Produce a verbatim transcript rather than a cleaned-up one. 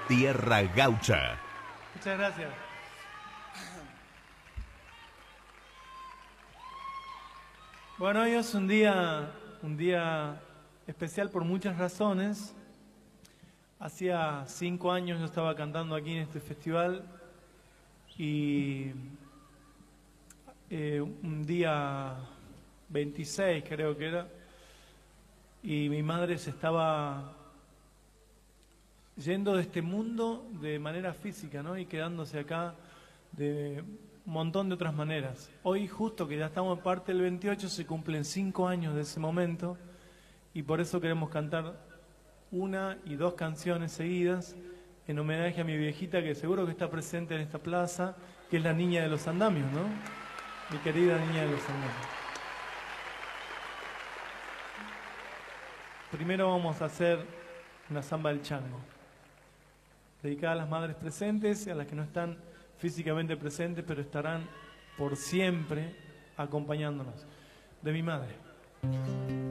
Tierra Gaucha. Muchas gracias. Bueno, hoy es un día, un día especial por muchas razones. Hacía cinco años yo estaba cantando aquí en este festival y eh, un día veintiséis creo que era, y mi madre se estaba yendo de este mundo de manera física, ¿no? Y quedándose acá de un montón de otras maneras. Hoy, justo que ya estamos en parte del veintiocho, se cumplen cinco años de ese momento y por eso queremos cantar una y dos canciones seguidas en homenaje a mi viejita, que seguro que está presente en esta plaza, que es la niña de los andamios, ¿no? Mi querida niña de los andamios. Primero vamos a hacer una samba del chango, dedicada a las madres presentes y a las que no están físicamente presentes, pero estarán por siempre acompañándonos. De mi madre.